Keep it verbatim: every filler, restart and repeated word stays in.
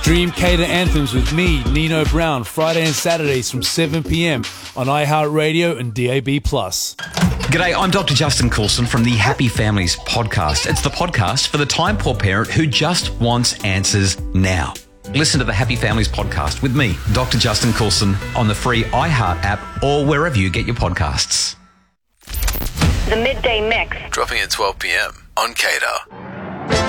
Stream Cater Anthems with me, Nino Brown, Friday and Saturdays from seven p.m. on iHeartRadio and D A B plus. G'day, I'm Doctor Justin Coulson from the Happy Families podcast. It's the podcast for the time-poor parent who just wants answers now. Listen to the Happy Families podcast with me, Doctor Justin Coulson, on the free iHeart app or wherever you get your podcasts. The Midday Mix. Dropping at twelve p.m. on Cater.